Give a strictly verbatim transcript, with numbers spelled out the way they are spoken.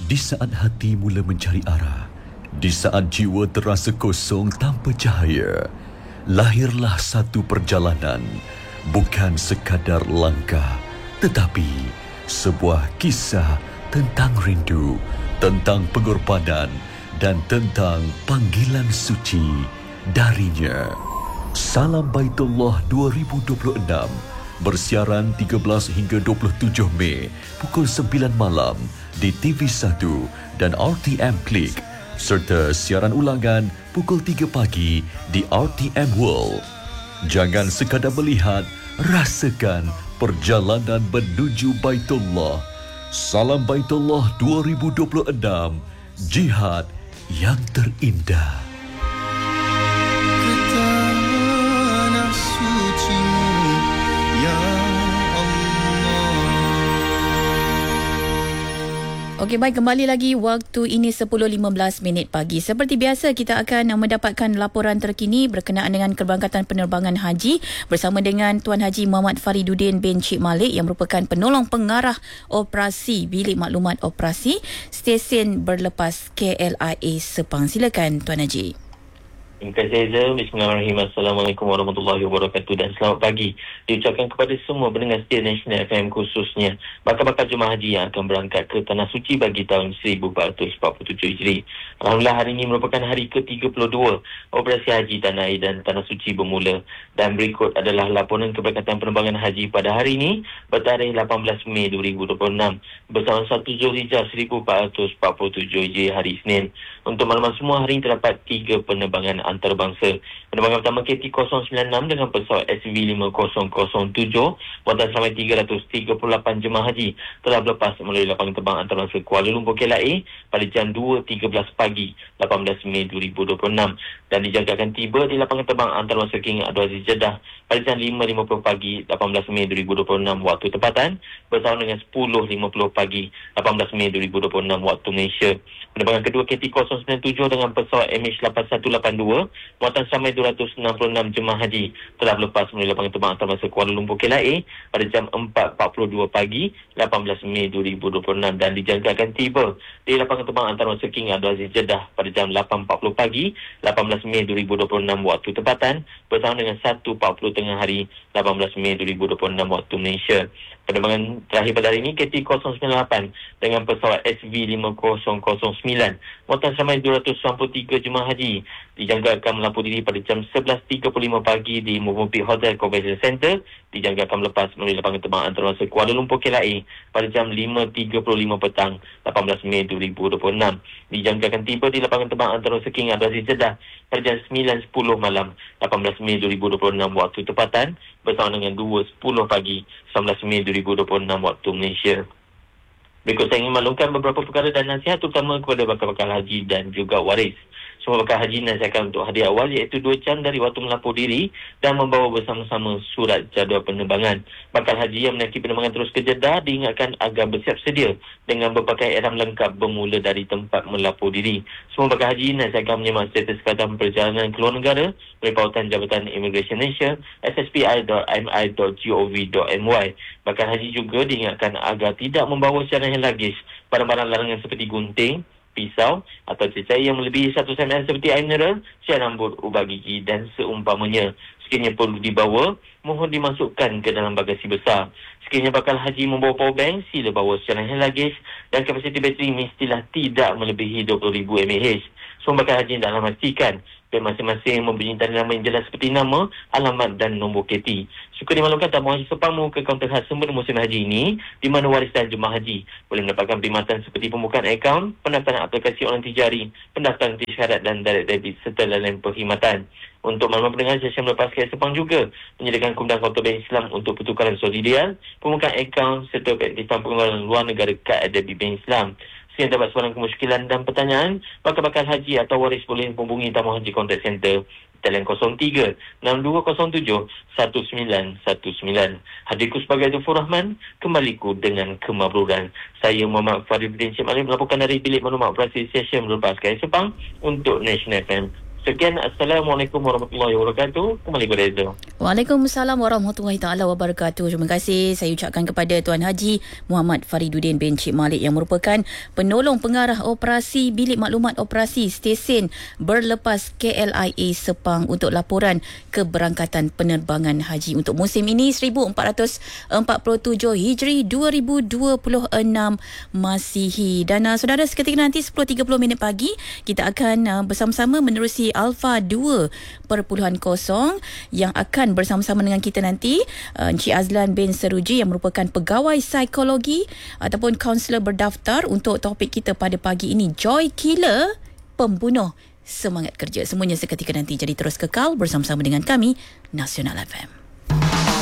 Di saat hati mula mencari arah, di saat jiwa terasa kosong tanpa cahaya, lahirlah satu perjalanan, bukan sekadar langkah, tetapi sebuah kisah tentang rindu, tentang pengorbanan dan tentang panggilan suci darinya. Salam Baitullah dua ribu dua puluh enam bersiaran tiga belas hingga dua puluh tujuh Mei pukul sembilan malam di T V satu dan R T M Klik, serta siaran ulangan pukul tiga pagi di R T M World. Jangan sekadar melihat, rasakan perjalanan menuju Baitullah. Salam Baitullah dua ribu dua puluh enam, jihad yang terindah. Okey, baik, kembali lagi waktu ini sepuluh lima belas minit pagi. Seperti biasa, kita akan mendapatkan laporan terkini berkenaan dengan keberangkatan penerbangan haji bersama dengan Tuan Haji Muhammad Fariduddin bin Cik Malik yang merupakan penolong pengarah operasi Bilik Maklumat Operasi Stesen Berlepas K L I A Sepang. Silakan Tuan Haji. Terima kasih, Zeza. Bismillahirrahmanirrahim. Assalamualaikum warahmatullahi wabarakatuh dan selamat pagi diucapkan kepada semua pendengar setia National F M, khususnya bakal-bakal jemaah haji yang akan berangkat ke Tanah Suci bagi tahun seribu empat ratus empat puluh tujuh Hijri. Alhamdulillah, hari ini merupakan hari ke tiga puluh dua operasi haji Tanah Air dan Tanah Suci bermula, dan berikut adalah laporan keberangkatan penerbangan haji pada hari ini bertarikh lapan belas Mei dua ribu dua puluh enam bersama satu Zulhijjah seribu empat ratus empat puluh tujuh Hijri, hari Isnin. Untuk makluman semua, hari ini terdapat tiga penerbangan antarabangsa. Penerbangan pertama K T kosong sembilan enam dengan pesawat S V lima kosong kosong tujuh muatan selama tiga ratus tiga puluh lapan jemaah haji telah berlepas melalui lapangan terbang antarabangsa Kuala Lumpur K L I A pada jam dua tiga belas pagi lapan belas Mei dua ribu dua puluh enam dan dijangkakan tiba di lapangan terbang antarabangsa King Abdul Aziz Jeddah pada jam lima lima puluh pagi lapan belas Mei dua ribu dua puluh enam waktu tempatan bersama dengan sepuluh lima puluh pagi lapan belas Mei dua ribu dua puluh enam waktu Malaysia. Penerbangan kedua K T kosong sembilan tujuh dengan pesawat M H lapan satu lapan dua muatan sampai dua ratus enam puluh enam jemaah haji telah berlepas melalui lapangan terbang antarabangsa Kuala Lumpur K L I A pada jam empat empat puluh dua pagi lapan belas Mei dua ribu dua puluh enam dan dijangkakan tiba di lapangan terbang antarabangsa King Abdul Aziz Jeddah pada jam lapan empat puluh pagi lapan belas Mei dua ribu dua puluh enam waktu tempatan bersama dengan satu empat puluh tengah hari lapan belas Mei dua ribu dua puluh enam waktu Malaysia. Penerbangan terakhir pada hari ini K T kosong sembilan lapan dengan pesawat S V lima kosong kosong sembilan muatan sampai dua ratus sembilan puluh tiga jemaah haji dijangkakan melampau diri pada jam sebelas tiga puluh lima pagi di Movenpick Hotel Convention Center, dijangkakan melepas melalui lapangan terbang antarabangsa Kuala Lumpur K L I A pada jam lima tiga puluh lima petang lapan belas Mei dua ribu dua puluh enam, dijangkakan tiba di lapangan terbang antarabangsa King Abdul Aziz Jeddah pada jam sembilan sepuluh malam lapan belas Mei dua ribu dua puluh enam waktu tempatan bersama dengan dua sepuluh pagi sembilan belas Mei dua ribu dua puluh enam waktu Malaysia. Berikut saya ingin maklumkan beberapa perkara dan nasihat terutama kepada bakal-bakal haji dan juga waris. Semua bakal haji nasihatkan untuk hadiah awal iaitu dua jam dari waktu melampau diri dan membawa bersama-sama surat jadual penerbangan. Bakal haji yang menaiki penerbangan terus ke Jeddah diingatkan agar bersiap sedia dengan berpakaian ihram lengkap bermula dari tempat melampau diri. Semua bakal haji nasihatkan menyemak status sekadar perjalanan keluar negara melalui pautan Jabatan Immigration Malaysia s s p i dot m i dot gov dot m y. Bakal haji juga diingatkan agar tidak membawa secara lagis barang-barang larangan seperti gunting, pisau atau cecair yang melebihi satu sentimeter seperti air mineral, cat rambut, ubat gigi dan seumpamanya. Sekiranya perlu dibawa, mohon dimasukkan ke dalam bagasi besar. Sekiranya bakal haji membawa power bank, sila bawa secara lagis dan kapasiti bateri mestilah tidak melebihi dua puluh ribu mAh. Semua bakal haji hendaklah memastikan dan masing-masing memberi tanda nama yang jelas seperti nama, alamat dan nombor K T. Syukur dimaklumkan tabung haji Sepang membuka kaunter khas sempurna musim haji ini di mana waris dan jemaah haji boleh mendapatkan perkhidmatan seperti pembukaan akaun, pendaftaran aplikasi online tijari, pendaftaran tisyarat dan direct debit serta lain-lain perkhidmatan. Untuk makluman pendengar, Jasa Melepas K L Sepang juga menyediakan kemudahan kaunter bank Islam untuk pertukaran sosial, pembukaan akaun serta keaktifan pengeluaran luar negara kad debit bank Islam. Sekiranya dapat soalan kemusykilan dan pertanyaan, bakal-bakal haji atau waris boleh menghubungi Tamu Haji Contact Center talian kosong tiga enam dua kosong tujuh satu sembilan satu sembilan. Hadirku sebagai Dufur Rahman, kembaliku dengan kemabruran. Saya Muhammad Fariduddin Cik Malik melaporkan dari Bilik Maklumat Operasi Stesen Berlepas K L Sepang untuk National F M Sekian, Assalamualaikum warahmatullahi wabarakatuh. Kembali kepada Reza. Waalaikumsalam warahmatullahi taala wabarakatuh. Terima kasih saya ucapkan kepada Tuan Haji Muhammad Fariduddin bin Cik Malik yang merupakan penolong pengarah operasi Bilik Maklumat Operasi Stesen Berlepas K L I A Sepang untuk laporan keberangkatan penerbangan haji untuk musim ini seribu empat ratus empat puluh tujuh Hijri dua ribu dua puluh enam Masihi. Dan uh, saudara, seketika nanti sepuluh tiga puluh minit pagi kita akan uh, bersama-sama menerusi Alpha dua perpuluhan kosong yang akan bersama-sama dengan kita nanti uh, Encik Azlan bin Seruji yang merupakan pegawai psikologi ataupun kaunselor berdaftar untuk topik kita pada pagi ini, Joy Killer, pembunuh semangat kerja. Semuanya seketika nanti, jadi terus kekal bersama-sama dengan kami Nasional F M.